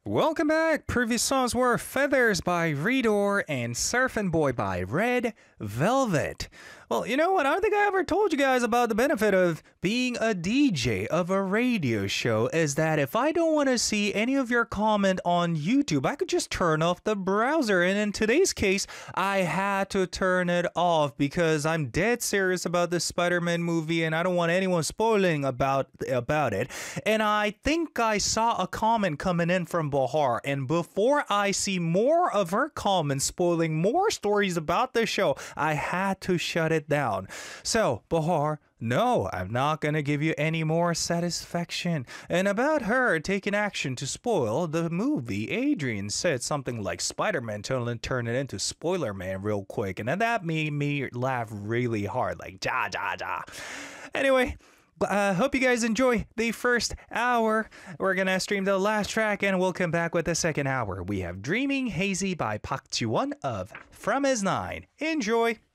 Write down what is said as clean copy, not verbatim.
Welcome back. Previous songs were Feathers by Redor and Surfin' Boy by Red Velvet. Well, you know what? I don't think I ever told you guys about the benefit of being a DJ of a radio show is that if I don't want to see any of your comment on YouTube, I could just turn off the browser. And in today's case, I had to turn it off because I'm dead serious about this Spider-Man movie and I don't want anyone spoiling about it. And I think I saw a comment coming in from Bahar, and before I see more of her comments spoiling more stories about the show, I had to shut it down. So, Bahar, no, I'm not going to give you any more satisfaction. And about her taking action to spoil the movie, Adrian said something like Spider-Man turn it into Spoiler Man real quick, and that made me laugh really hard, like ja ja ja. Anyway, hope you guys enjoy the first hour. We're gonna stream the last track and we'll come back with the second hour. We have Dreaming Hazy by Park Ji-won of From His Nine. Enjoy!